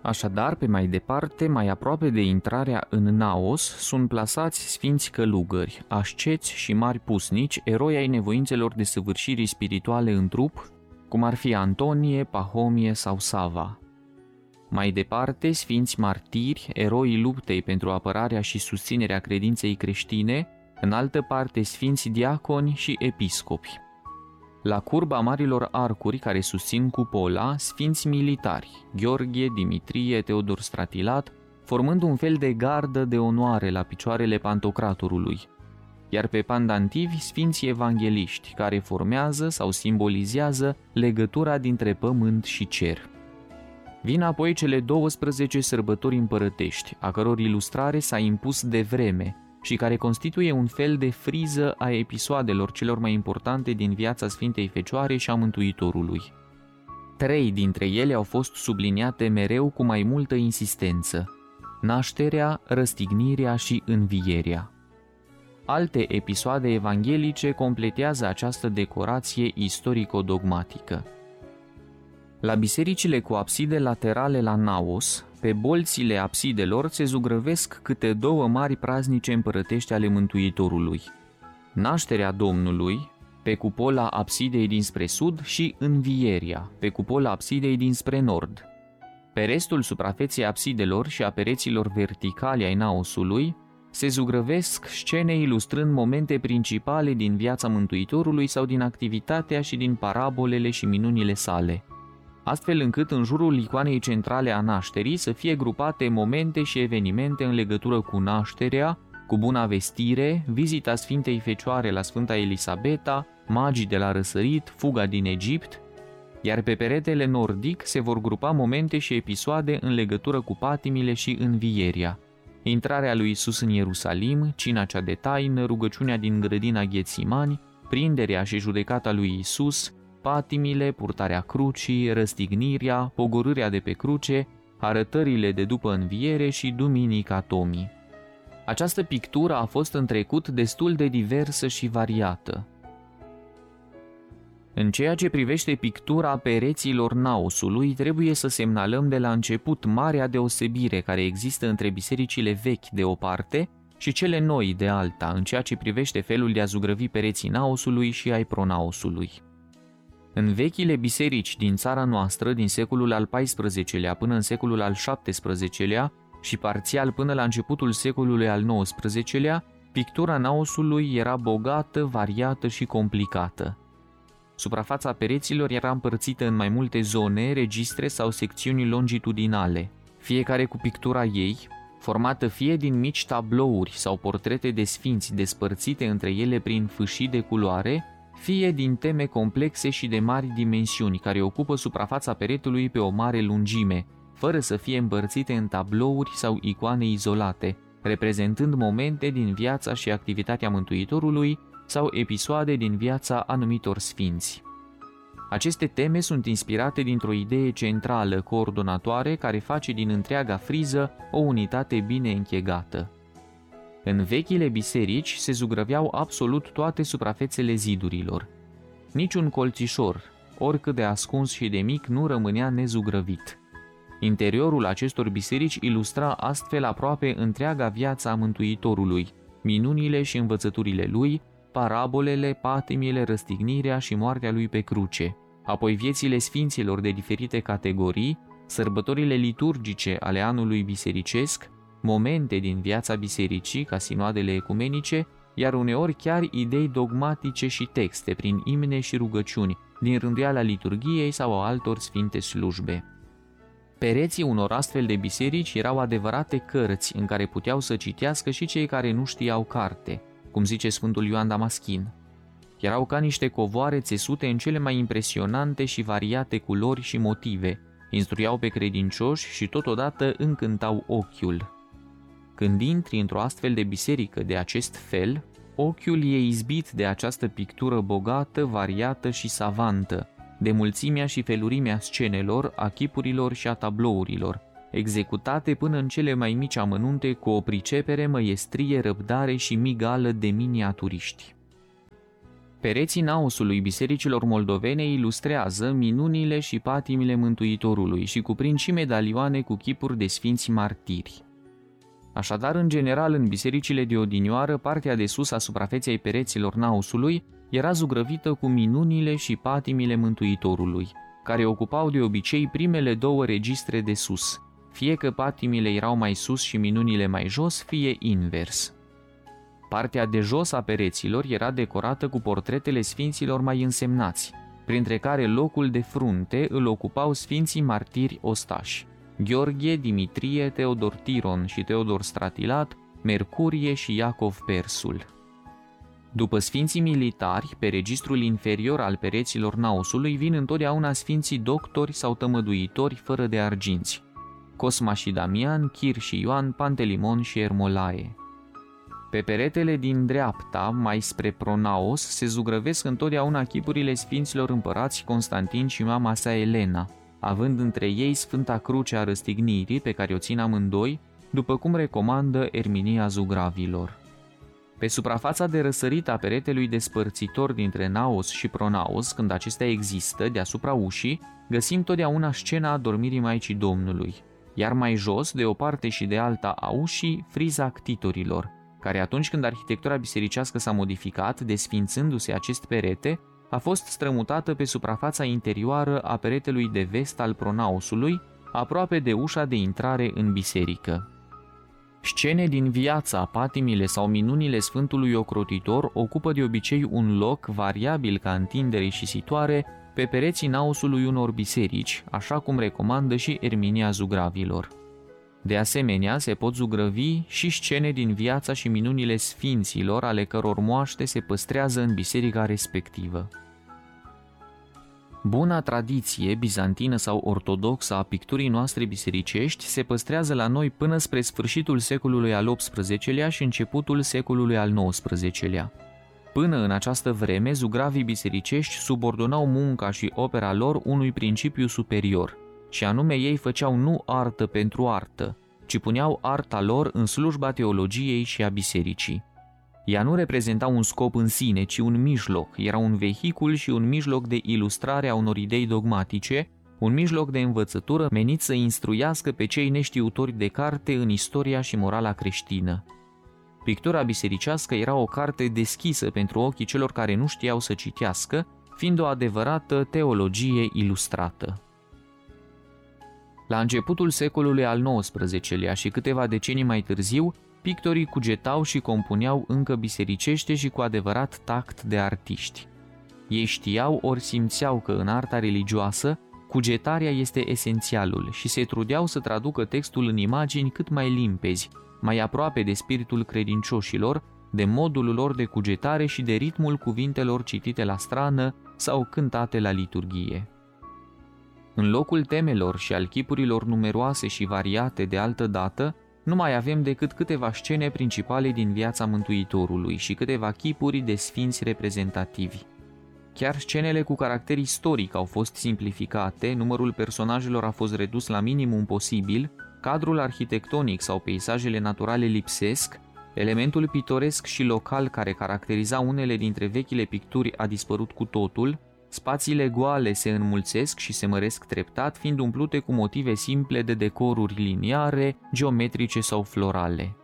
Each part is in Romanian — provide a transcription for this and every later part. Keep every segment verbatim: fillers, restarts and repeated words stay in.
Așadar, pe mai departe, mai aproape de intrarea în Naos, sunt plasați sfinți călugări, asceți și mari pusnici, eroi ai nevoințelor de săvârșirii spirituale în trup, cum ar fi Antonie, Pahomie sau Sava. Mai departe, sfinți martiri, eroii luptei pentru apărarea și susținerea credinței creștine, în altă parte sfinți diaconi și episcopi. La curba marilor arcuri care susțin cupola, sfinți militari, Gheorghe, Dimitrie, Teodor Stratilat, formând un fel de gardă de onoare la picioarele Pantocratorului, iar pe pandantivi sfinții evangheliști, care formează sau simbolizează legătura dintre pământ și cer. Vin apoi cele douăsprezece sărbători împărătești, a căror ilustrare s-a impus de vreme și care constituie un fel de friză a episoadelor celor mai importante din viața Sfintei Fecioare și a Mântuitorului. Trei dintre ele au fost subliniate mereu cu mai multă insistență: nașterea, răstignirea și învierea. Alte episoade evanghelice completează această decorație istorico-dogmatică. La bisericile cu abside laterale la Naos, pe bolțile absidelor se zugrăvesc câte două mari praznice împărătești ale Mântuitorului: nașterea Domnului, pe cupola absidei dinspre sud, și învierea, pe cupola absidei dinspre nord. Pe restul suprafeței absidelor și a pereților verticali ai Naosului se zugrăvesc scene ilustrând momente principale din viața Mântuitorului sau din activitatea și din parabolele și minunile sale, astfel încât în jurul icoanei centrale a nașterii să fie grupate momente și evenimente în legătură cu nașterea, cu buna vestire, vizita Sfintei Fecioare la Sfânta Elisabeta, magii de la răsărit, fuga din Egipt, iar pe peretele nordic se vor grupa momente și episoade în legătură cu patimile și învierea: intrarea lui Iisus în Ierusalim, cina cea de taină, rugăciunea din grădina Ghețimani, prinderea și judecata lui Iisus, patimile, purtarea crucii, răstignirea, pogorârea de pe cruce, arătările de după înviere și Duminica Tomii. Această pictură a fost în trecut destul de diversă și variată. În ceea ce privește pictura pereților Naosului, trebuie să semnalăm de la început marea deosebire care există între bisericile vechi de o parte și cele noi de alta, în ceea ce privește felul de a zugrăvi pereții Naosului și ai pronaosului. În vechile biserici din țara noastră, din secolul al paisprezecelea până în secolul al șaptesprezecelea și parțial până la începutul secolului al nouăsprezecelea, pictura Naosului era bogată, variată și complicată. Suprafața pereților era împărțită în mai multe zone, registre sau secțiuni longitudinale, fiecare cu pictura ei, formată fie din mici tablouri sau portrete de sfinți despărțite între ele prin fâșii de culoare, fie din teme complexe și de mari dimensiuni care ocupă suprafața peretului pe o mare lungime, fără să fie împărțite în tablouri sau icoane izolate, reprezentând momente din viața și activitatea Mântuitorului sau episoade din viața anumitor sfinți. Aceste teme sunt inspirate dintr-o idee centrală, coordonatoare, care face din întreaga friză o unitate bine închegată. În vechile biserici se zugrăveau absolut toate suprafețele zidurilor. Niciun colțișor, oricât de ascuns și de mic, nu rămânea nezugrăvit. Interiorul acestor biserici ilustra astfel aproape întreaga viață a Mântuitorului, minunile și învățăturile lui, parabolele, patimile, răstignirea și moartea lui pe cruce, apoi viețile sfinților de diferite categorii, sărbătorile liturgice ale anului bisericesc, momente din viața bisericii ca sinoadele ecumenice, iar uneori chiar idei dogmatice și texte prin imne și rugăciuni din rânduiala liturghiei sau a altor sfinte slujbe. Pereții unor astfel de biserici erau adevărate cărți în care puteau să citească și cei care nu știau carte, cum zice Sfântul Ioan Damaschin. Erau ca niște covoare țesute în cele mai impresionante și variate culori și motive, instruiau pe credincioși și totodată încântau ochiul. Când intri într-o astfel de biserică de acest fel, ochiul e izbit de această pictură bogată, variată și savantă, de mulțimea și felurimea scenelor, a chipurilor și a tablourilor, executate până în cele mai mici amănunte cu o pricepere, măiestrie, răbdare și migală de miniaturiști. Pereții naosului bisericilor moldovene ilustrează minunile și patimile Mântuitorului și cuprind și medalioane cu chipuri de sfinți martiri. Așadar, în general, în bisericile de odinioară, partea de sus a suprafeței pereților naosului era zugrăvită cu minunile și patimile Mântuitorului, care ocupau de obicei primele două registre de sus, fie că patimile erau mai sus și minunile mai jos, fie invers. Partea de jos a pereților era decorată cu portretele sfinților mai însemnați, printre care locul de frunte îl ocupau sfinții martiri ostași: Gheorghe, Dimitrie, Teodor Tiron și Teodor Stratilat, Mercurie și Iacov Persul. După sfinții militari, pe registrul inferior al pereților naosului vin întotdeauna sfinții doctori sau tămăduitori fără de arginți: Cosma și Damian, Chir și Ioan, Pantelimon și Ermolae. Pe peretele din dreapta, mai spre pronaos, se zugrăvesc întotdeauna chipurile sfinților împărați Constantin și mama sa Elena, având între ei Sfânta Cruce a Răstignirii, pe care o țin amândoi, după cum recomandă Erminia Zugravilor. Pe suprafața de răsărit a peretelui despărțitor dintre naos și pronaos, când acestea există, deasupra ușii, găsim totdeauna scena adormirii Maicii Domnului, iar mai jos, de o parte și de alta a ușii, friza ctitorilor, care atunci când arhitectura bisericească s-a modificat, desfințându-se acest perete, a fost strămutată pe suprafața interioară a peretelui de vest al pronaosului, aproape de ușa de intrare în biserică. Scene din viața, patimile sau minunile Sfântului Ocrotitor ocupă de obicei un loc variabil ca întindere și situare pe pereții naosului unor biserici, așa cum recomandă și Erminia Zugravilor. De asemenea, se pot zugrăvi și scene din viața și minunile sfinților, ale căror moaște se păstrează în biserica respectivă. Buna tradiție bizantină sau ortodoxă a picturii noastre bisericești se păstrează la noi până spre sfârșitul secolului al optsprezecelea și începutul secolului al nouăsprezecelea. Până în această vreme, zugravii bisericești subordonau munca și opera lor unui principiu superior, și anume ei făceau nu artă pentru artă, ci puneau arta lor în slujba teologiei și a bisericii. Ea nu reprezenta un scop în sine, ci un mijloc, era un vehicul și un mijloc de ilustrare a unor idei dogmatice, un mijloc de învățătură menit să instruiască pe cei neștiutori de carte în istoria și morala creștină. Pictura bisericească era o carte deschisă pentru ochii celor care nu știau să citească, fiind o adevărată teologie ilustrată. La începutul secolului al nouăsprezecelea și câteva decenii mai târziu, pictorii cugetau și compuneau încă bisericește și cu adevărat tact de artiști. Ei știau ori simțeau că în arta religioasă cugetarea este esențialul și se trudeau să traducă textul în imagini cât mai limpezi, mai aproape de spiritul credincioșilor, de modul lor de cugetare și de ritmul cuvintelor citite la strană sau cântate la liturghie. În locul temelor și al chipurilor numeroase și variate de altă dată, nu mai avem decât câteva scene principale din viața Mântuitorului și câteva chipuri de sfinți reprezentativi. Chiar scenele cu caracter istoric au fost simplificate, numărul personajelor a fost redus la minimum posibil, cadrul arhitectonic sau peisajele naturale lipsesc, elementul pitoresc și local care caracteriza unele dintre vechile picturi a dispărut cu totul, spațiile goale se înmulțesc și se măresc treptat, fiind umplute cu motive simple de decoruri liniare, geometrice sau florale.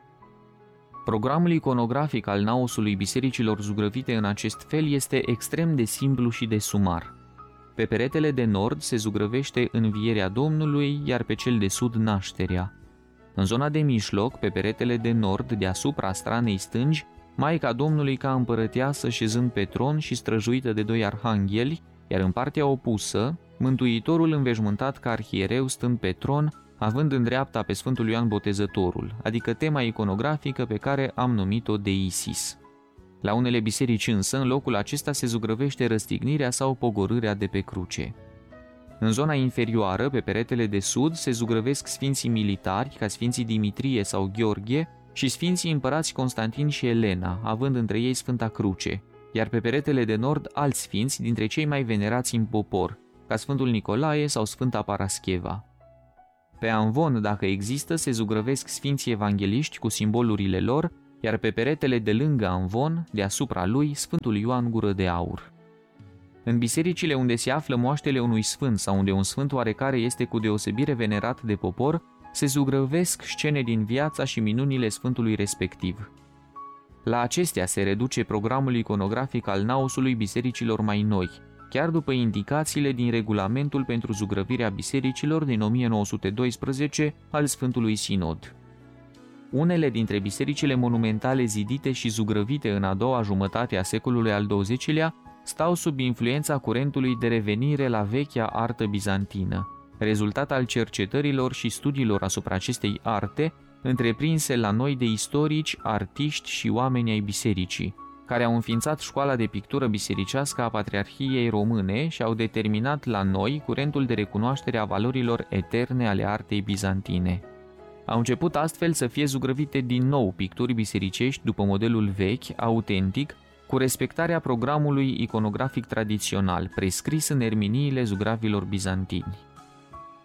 Programul iconografic al naosului bisericilor zugrăvite în acest fel este extrem de simplu și de sumar. Pe peretele de nord se zugrăvește învierea Domnului, iar pe cel de sud nașterea. În zona de mijloc, pe peretele de nord, deasupra stranei stângi, Maica Domnului ca împărăteasă șezând pe tron și străjuită de doi arhangheli, iar în partea opusă, Mântuitorul înveșmântat ca arhiereu stând pe tron, având în dreapta pe Sfântul Ioan Botezătorul, adică tema iconografică pe care am numit-o de Isis. La unele biserici însă, în locul acesta se zugrăvește răstignirea sau pogorârea de pe cruce. În zona inferioară, pe peretele de sud, se zugrăvesc sfinții militari, ca sfinții Dimitrie sau Gheorghe, și sfinții împărați Constantin și Elena, având între ei Sfânta Cruce, iar pe peretele de nord alți sfinți dintre cei mai venerați în popor, ca Sfântul Nicolae sau Sfânta Parascheva. Pe amvon, dacă există, se zugrăvesc sfinții evangheliști cu simbolurile lor, iar pe peretele de lângă amvon, deasupra lui, Sfântul Ioan Gură de Aur. În bisericile unde se află moaștele unui sfânt sau unde un sfânt oarecare este cu deosebire venerat de popor, se zugrăvesc scene din viața și minunile sfântului respectiv. La acestea se reduce programul iconografic al naosului bisericilor mai noi, chiar după indicațiile din regulamentul pentru zugrăvirea bisericilor din o mie nouă sute doisprezece al Sfântului Sinod. Unele dintre bisericile monumentale zidite și zugrăvite în a doua jumătate a secolului al douăzecilea stau sub influența curentului de revenire la vechea artă bizantină, rezultat al cercetărilor și studiilor asupra acestei arte, întreprinse la noi de istorici, artiști și oameni ai bisericii, care au înființat școala de pictură bisericească a Patriarhiei Române și au determinat la noi curentul de recunoaștere a valorilor eterne ale artei bizantine. Au început astfel să fie zugrăvite din nou picturi bisericești după modelul vechi, autentic, cu respectarea programului iconografic tradițional, prescris în erminiile zugravilor bizantini.